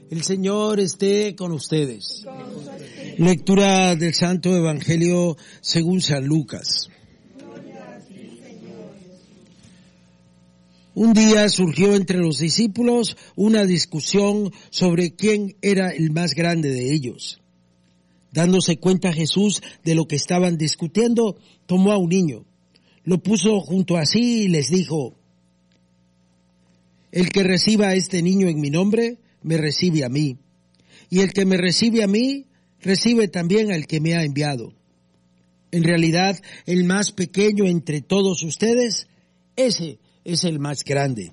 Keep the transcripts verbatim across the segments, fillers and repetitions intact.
El Señor esté con ustedes. Lectura del Santo Evangelio según San Lucas. Un día surgió entre los discípulos una discusión sobre quién era el más grande de ellos. Dándose cuenta Jesús de lo que estaban discutiendo, tomó a un niño, lo puso junto a sí y les dijo: el que reciba a este niño en mi nombre, me recibe a mí, y el que me recibe a mí, recibe también al que me ha enviado. En realidad, el más pequeño entre todos ustedes, ese es el más grande.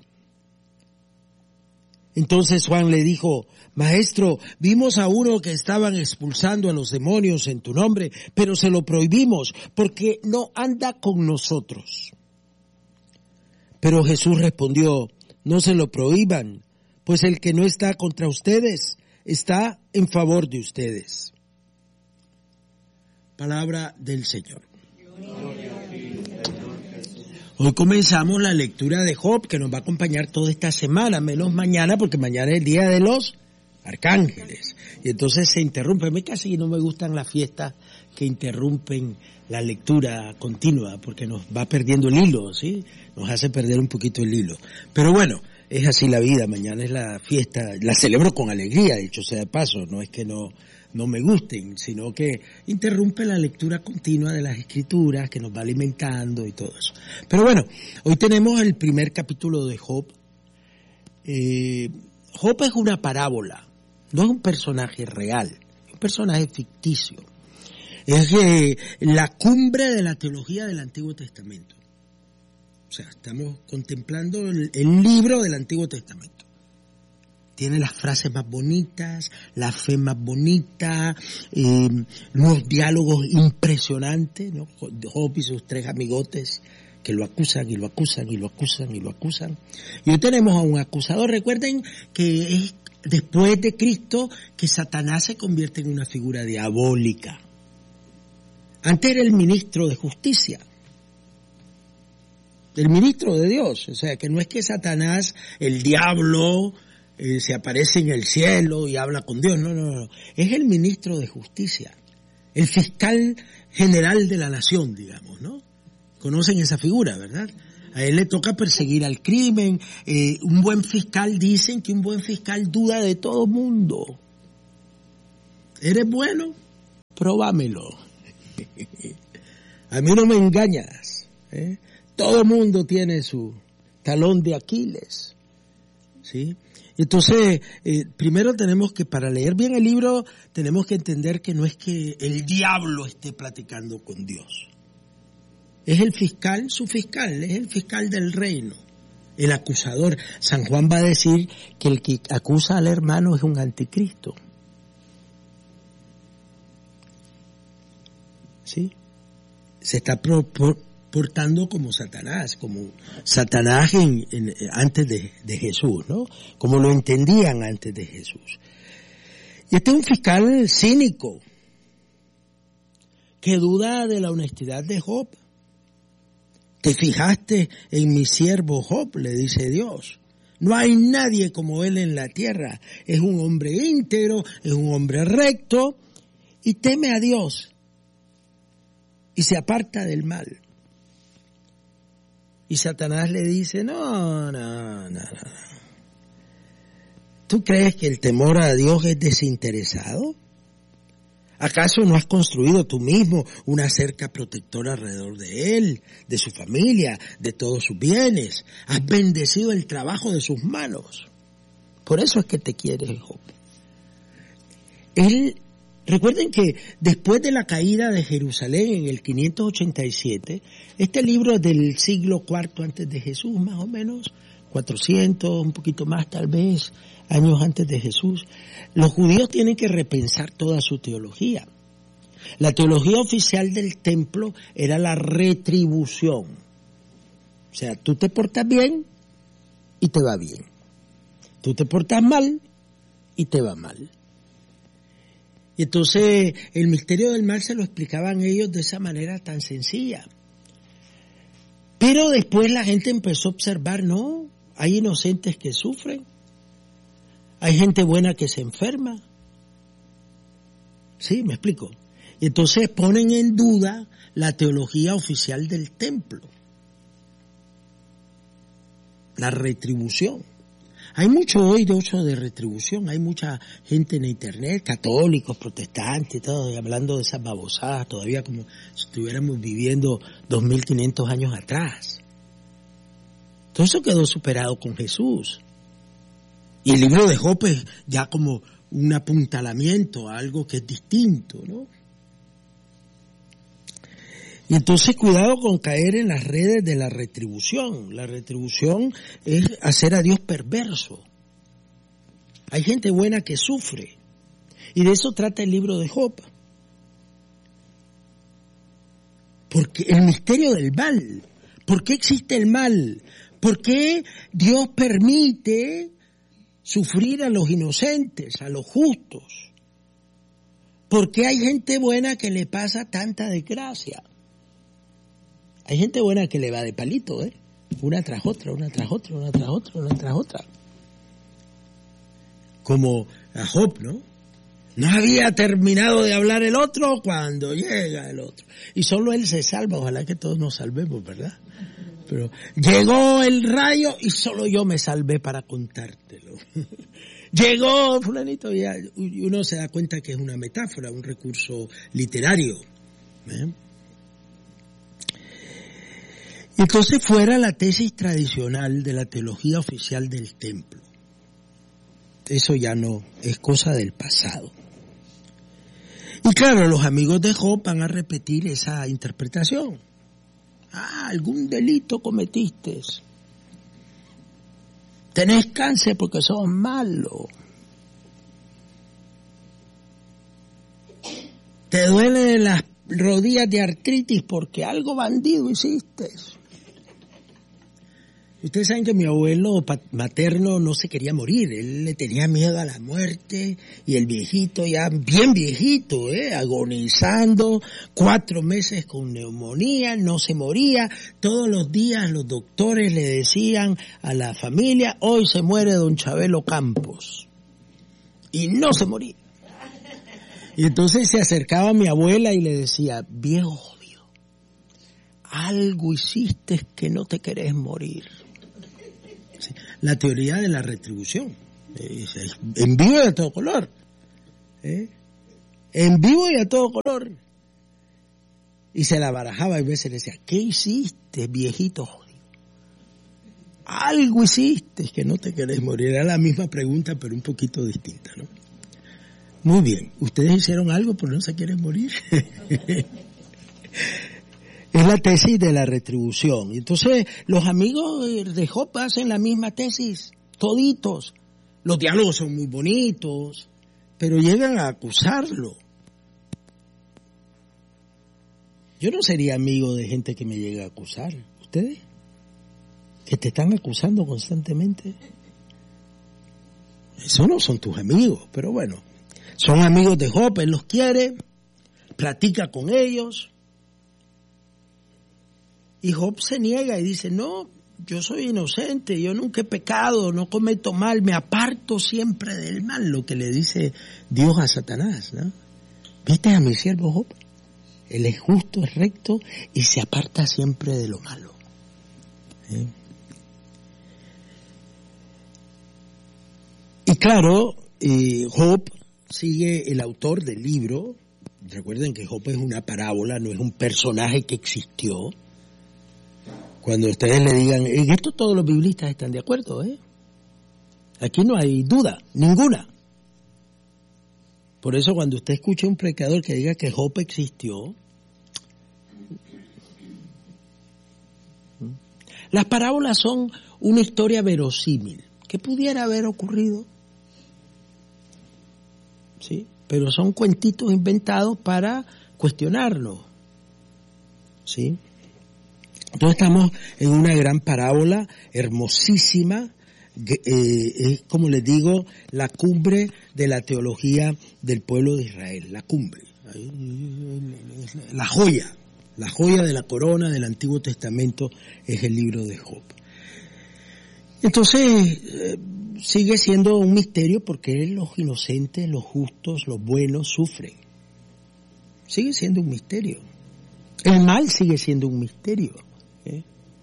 Entonces Juan le dijo: Maestro, vimos a uno que estaban expulsando a los demonios en tu nombre, pero se lo prohibimos porque no anda con nosotros. Pero Jesús respondió: no se lo prohíban, pues el que no está contra ustedes está en favor de ustedes. Palabra del Señor. Hoy comenzamos la lectura de Job, que nos va a acompañar toda esta semana, menos mañana, porque mañana es el día de los arcángeles. Y entonces se interrumpe. A mí casi no me gustan las fiestas que interrumpen la lectura continua, porque nos va perdiendo el hilo, ¿sí? Nos hace perder un poquito el hilo. Pero bueno, es así la vida. Mañana es la fiesta, la celebro con alegría, dicho sea de paso. No es que no... no me gusten, sino que interrumpe la lectura continua de las Escrituras, que nos va alimentando y todo eso. Pero bueno, hoy tenemos el primer capítulo de Job. Eh, Job es una parábola, no es un personaje real, es un personaje ficticio. Es eh, la cumbre de la teología del Antiguo Testamento. O sea, estamos contemplando el, el libro del Antiguo Testamento. Tiene las frases más bonitas, la fe más bonita, eh, unos diálogos impresionantes, ¿no? Job y sus tres amigotes que lo acusan y lo acusan y lo acusan y lo acusan. Y hoy tenemos a un acusador. Recuerden que es después de Cristo que Satanás se convierte en una figura diabólica. Antes era el ministro de justicia, el ministro de Dios. O sea, que no es que Satanás, el diablo, Eh, se aparece en el cielo y habla con Dios. No, no, no. Es el ministro de justicia, el fiscal general de la nación, digamos, ¿no? Conocen esa figura, ¿verdad? A él le toca perseguir al crimen. Eh, un buen fiscal, dicen que un buen fiscal duda de todo mundo. ¿Eres bueno? Próbamelo. A mí no me engañas, ¿eh? Todo mundo tiene su talón de Aquiles, ¿sí? Entonces, eh, primero tenemos que, para leer bien el libro, tenemos que entender que no es que el diablo esté platicando con Dios. Es el fiscal, su fiscal, es el fiscal del reino, el acusador. San Juan va a decir que el que acusa al hermano es un anticristo. ¿Sí? Se está pro, pro, portando como Satanás, como Satanás en, en, antes de, de Jesús, ¿no? Como lo entendían antes de Jesús. Y este es un fiscal cínico, que duda de la honestidad de Job. Te fijaste en mi siervo Job, le dice Dios. No hay nadie como él en la tierra. Es un hombre íntegro, es un hombre recto, y teme a Dios, y se aparta del mal. Y Satanás le dice: no, no, no, no. ¿Tú crees que el temor a Dios es desinteresado? ¿Acaso no has construido tú mismo una cerca protectora alrededor de él, de su familia, de todos sus bienes? Has bendecido el trabajo de sus manos. Por eso es que te quiere Job. Él, recuerden que después de la caída de Jerusalén en el quinientos ochenta y siete, este libro es del siglo cuarto antes de Jesús, más o menos, cuatrocientos, un poquito más tal vez, años antes de Jesús. Los judíos tienen que repensar toda su teología. La teología oficial del templo era la retribución. O sea, tú te portas bien y te va bien. Tú te portas mal y te va mal. Y entonces el misterio del mal se lo explicaban ellos de esa manera tan sencilla. Pero después la gente empezó a observar, no, hay inocentes que sufren, Hay gente buena que se enferma. ¿Sí? ¿Me explico? Y entonces ponen en duda la teología oficial del templo. La retribución. Hay mucho hoy de uso de retribución, hay mucha gente en internet, católicos, protestantes, todo, hablando de esas babosadas todavía como si estuviéramos viviendo dos mil quinientos años atrás. Todo eso quedó superado con Jesús. Y el libro de Job es ya como un apuntalamiento a algo que es distinto, ¿no? Y entonces cuidado con caer en las redes de la retribución. La retribución es hacer a Dios perverso. Hay gente buena que sufre. Y de eso trata el libro de Job. Porque el misterio del mal. ¿Por qué existe el mal? ¿Por qué Dios permite sufrir a los inocentes, a los justos? ¿Por qué hay gente buena que le pasa tanta desgracia? Hay gente buena que le va de palito, ¿eh? Una tras otra, una tras otra, una tras otra, una tras otra. Como a Job, ¿no? No había terminado de hablar el otro cuando llega el otro. Y solo él se salva, ojalá que todos nos salvemos, ¿verdad? Pero llegó el rayo y solo yo me salvé para contártelo. Llegó fulanito y uno se da cuenta que es una metáfora, un recurso literario. ¿Eh? Entonces fuera la tesis tradicional de la teología oficial del templo. Eso ya no es cosa del pasado. Y claro, los amigos de Job van a repetir esa interpretación. Ah, algún delito cometiste. Tenés cáncer porque sos malo. Te duelen las rodillas de artritis porque algo bandido hiciste. Ustedes saben que mi abuelo materno no se quería morir, él le tenía miedo a la muerte y el viejito ya bien viejito, eh, agonizando, cuatro meses con neumonía, no se moría. Todos los días los doctores le decían a la familia, hoy se muere don Chabelo Campos. Y no se moría. Y entonces se acercaba a mi abuela y le decía, viejo jodido, algo hiciste que no te querés morir. La teoría de la retribución, en vivo y a todo color, ¿eh? En vivo y a todo color. Y se la barajaba y a veces le decía, ¿qué hiciste, viejito jodido? Algo hiciste que no te querés morir. Era la misma pregunta, pero un poquito distinta, ¿no? Muy bien, ¿ustedes hicieron algo pero no se quieren morir? Es la tesis de la retribución. Entonces, los amigos de Job hacen la misma tesis, toditos. Los diálogos son muy bonitos, pero llegan a acusarlo. Yo no sería amigo de gente que me llegue a acusar. ¿Ustedes? Que te están acusando constantemente. Esos no son tus amigos, pero bueno. Son amigos de Job, él los quiere, platica con ellos. Y Job se niega y dice, no, yo soy inocente, yo nunca he pecado, no cometo mal, me aparto siempre del mal, lo que le dice Dios a Satanás, ¿no? ¿Viste a mi siervo Job? Él es justo, es recto y se aparta siempre de lo malo. ¿Eh? Y claro, eh, Job sigue el autor del libro. Recuerden que Job es una parábola, no es un personaje que existió. Cuando ustedes le digan, en esto todos los biblistas están de acuerdo, ¿eh? Aquí no hay duda, ninguna. Por eso cuando usted escucha a un predicador que diga que Job existió, las parábolas son una historia verosímil, que pudiera haber ocurrido, ¿sí? Pero son cuentitos inventados para cuestionarlo, ¿sí? Entonces estamos en una gran parábola hermosísima, eh, es como les digo, la cumbre de la teología del pueblo de Israel, la cumbre, la joya, la joya de la corona del Antiguo Testamento es el libro de Job. Entonces, eh, sigue siendo un misterio porque los inocentes, los justos, los buenos sufren. Sigue siendo un misterio. El mal sigue siendo un misterio. ¿eh?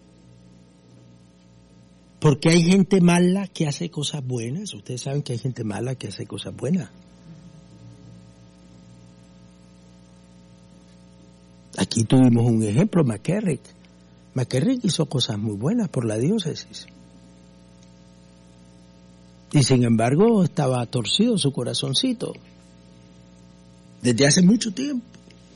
Porque hay gente mala que hace cosas buenas. Ustedes saben que hay gente mala que hace cosas buenas. Aquí tuvimos un ejemplo, McCarrick. McCarrick hizo cosas muy buenas por la diócesis. Y sin embargo estaba torcido su corazoncito. Desde hace mucho tiempo.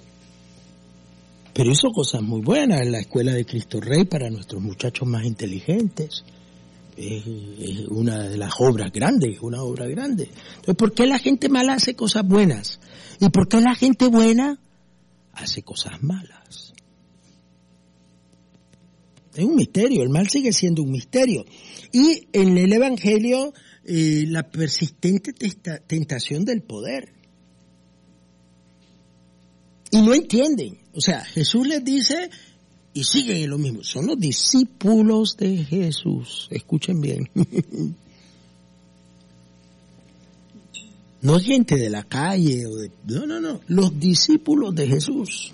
Pero hizo cosas muy buenas en la Escuela de Cristo Rey para nuestros muchachos más inteligentes. Es, es una de las obras grandes, una obra grande. Entonces, ¿por qué la gente mala hace cosas buenas? ¿Y por qué la gente buena hace cosas malas? Es un misterio, el mal sigue siendo un misterio. Y en el Evangelio, eh, la persistente testa, tentación del poder. Y no entienden. O sea, Jesús les dice, y siguen en lo mismo. Son los discípulos de Jesús. Escuchen bien. No es gente de la calle o de... No, no, no. Los discípulos de Jesús.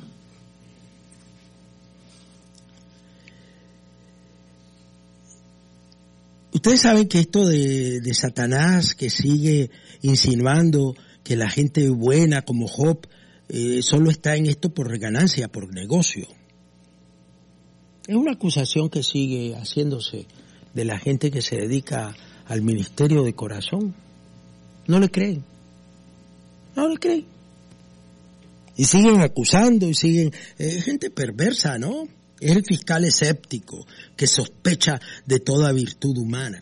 Ustedes saben que esto de, de Satanás que sigue insinuando que la gente buena como Job eh, solo está en esto por ganancia, por negocio. Es una acusación que sigue haciéndose de la gente que se dedica al ministerio de corazón. No le creen. No le creen. Y siguen acusando y siguen... Es eh, gente perversa, ¿no? Es el fiscal escéptico que sospecha de toda virtud humana.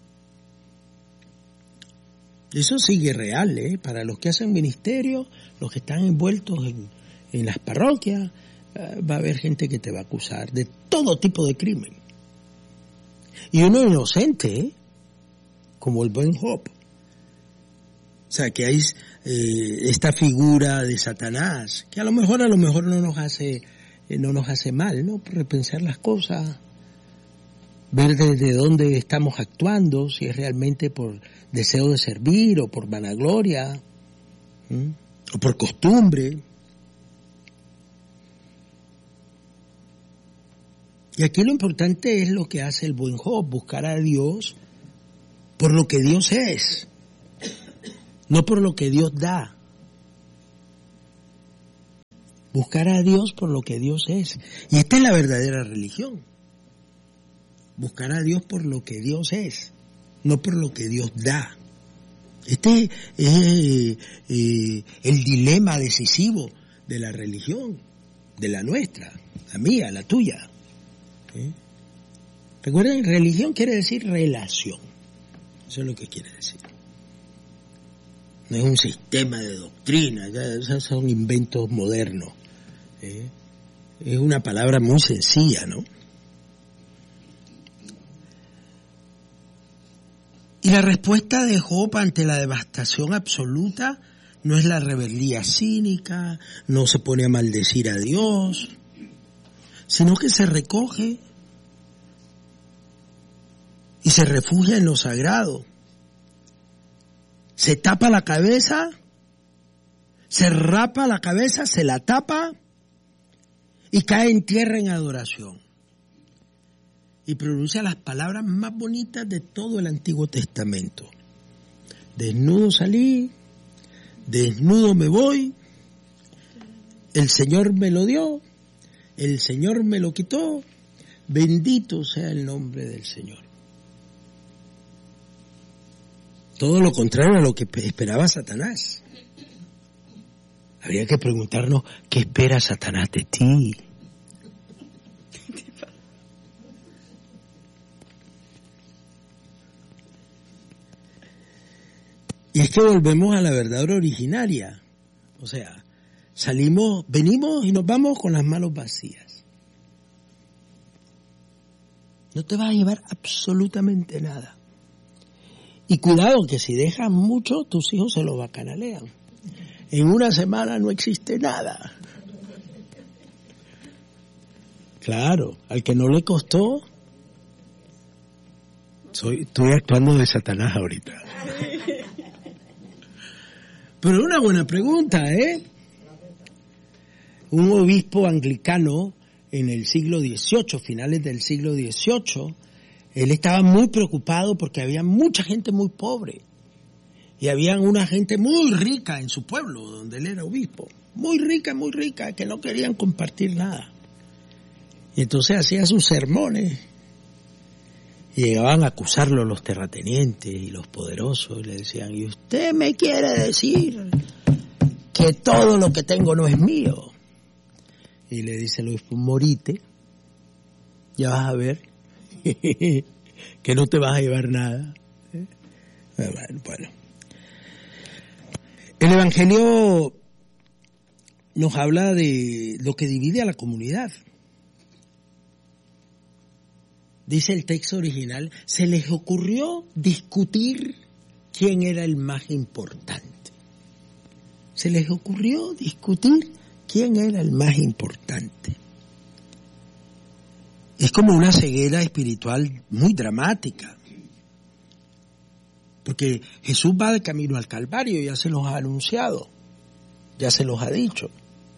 Eso sigue real, ¿eh? Para los que hacen ministerio, los que están envueltos en, en las parroquias, eh, va a haber gente que te va a acusar de todo tipo de crimen. Y uno inocente, ¿eh? Como el buen Job. O sea, que hay eh, esta figura de Satanás, que a lo mejor, a lo mejor no nos hace... no nos hace mal, ¿no? Repensar las cosas, ver desde dónde estamos actuando, si es realmente por deseo de servir o por vanagloria, ¿sí? O por costumbre. Y aquí lo importante es lo que hace el buen Job, buscar a Dios por lo que Dios es, no por lo que Dios da. Buscar a Dios por lo que Dios es. Y esta es la verdadera religión. Buscar a Dios por lo que Dios es, no por lo que Dios da. Este es eh, eh, el dilema decisivo de la religión, de la nuestra, la mía, la tuya. ¿Eh? Recuerden, religión quiere decir relación. Eso es lo que quiere decir. No es un sistema de doctrina, esos son inventos modernos. ¿Eh? Es una palabra muy sencilla, ¿no? Y la respuesta de Job ante la devastación absoluta no es la rebeldía cínica, no se pone a maldecir a Dios, sino que se recoge y se refugia en lo sagrado. Se tapa la cabeza, se rapa la cabeza, se la tapa y cae en tierra en adoración. Y pronuncia las palabras más bonitas de todo el Antiguo Testamento. Desnudo salí, desnudo me voy, el Señor me lo dio, el Señor me lo quitó, bendito sea el nombre del Señor. Todo lo contrario a lo que esperaba Satanás. Habría que preguntarnos, ¿qué espera Satanás de ti? Y es que volvemos a la verdad originaria. O sea, salimos, venimos y nos vamos con las manos vacías. No te vas a llevar absolutamente nada. Y cuidado que si dejas mucho, tus hijos se lo bacanalean. En una semana no existe nada. Claro, al que no le costó, Soy, estoy actuando de Satanás ahorita. Pero una buena pregunta, ¿eh? Un obispo anglicano en el siglo dieciocho, finales del siglo dieciocho, él estaba muy preocupado porque había mucha gente muy pobre. Y había una gente muy rica en su pueblo, donde él era obispo. Muy rica, muy rica, que no querían compartir nada. Y entonces hacía sus sermones. Y llegaban a acusarlo los terratenientes y los poderosos. Y le decían, ¿y usted me quiere decir que todo lo que tengo no es mío? Y le dice el obispo, morite, ya vas a ver que no te vas a llevar nada. ¿Eh? Bueno, bueno. El Evangelio nos habla de lo que divide a la comunidad. Dice el texto original, se les ocurrió discutir quién era el más importante. Se les ocurrió discutir quién era el más importante. Es como una ceguera espiritual muy dramática. Porque Jesús va de camino al Calvario, ya se los ha anunciado, ya se los ha dicho.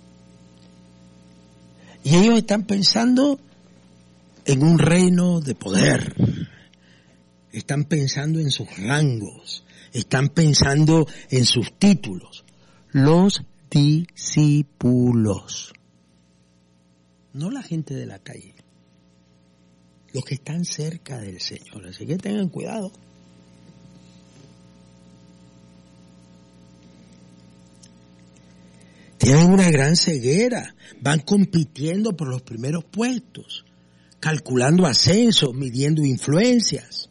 Y ellos están pensando en un reino de poder, están pensando en sus rangos, están pensando en sus títulos. Los discípulos, no la gente de la calle, los que están cerca del Señor, así que tengan cuidado. Tienen una gran ceguera, van compitiendo por los primeros puestos, calculando ascensos, midiendo influencias.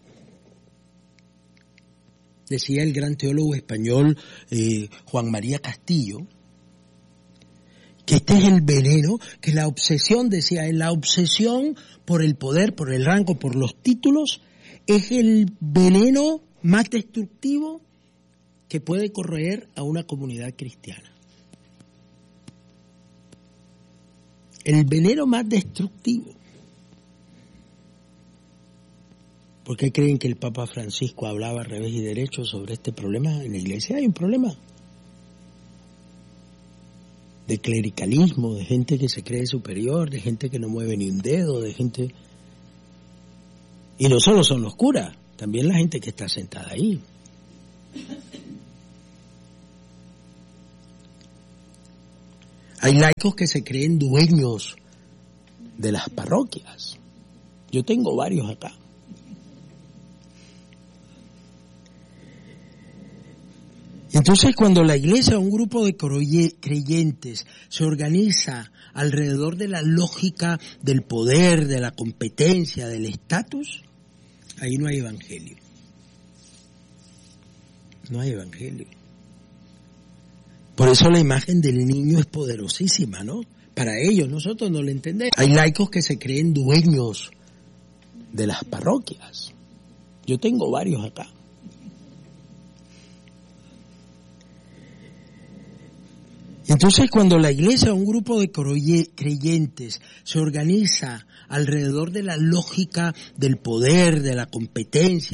Decía el gran teólogo español eh, Juan María Castillo, que este es el veneno, que la obsesión, decía él, la obsesión por el poder, por el rango, por los títulos, es el veneno más destructivo que puede corroer a una comunidad cristiana. El veneno más destructivo. ¿Por qué creen que el Papa Francisco hablaba a revés y derecho sobre este problema? En la iglesia hay un problema de clericalismo, de gente que se cree superior, de gente que no mueve ni un dedo, de gente... Y no solo son los curas, también la gente que está sentada ahí. Hay laicos que se creen dueños de las parroquias. Yo tengo varios acá. Entonces, cuando la iglesia, un grupo de creyentes, se organiza alrededor de la lógica del poder, de la competencia, del estatus, ahí no hay evangelio. No hay evangelio. Por eso la imagen del niño es poderosísima, ¿no? Para ellos, nosotros no lo entendemos. Hay laicos que se creen dueños de las parroquias. Yo tengo varios acá. Entonces, cuando la iglesia, un grupo de creyentes, se organiza alrededor de la lógica del poder, de la competencia,